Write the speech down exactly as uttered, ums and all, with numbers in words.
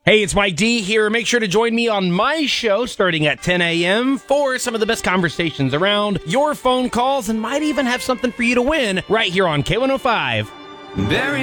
Hey, it's Mike D here. Make sure to join me on my show starting at ten a.m. for some of the best conversations around, your phone calls, and might even have something for you to win right here on K one oh five. There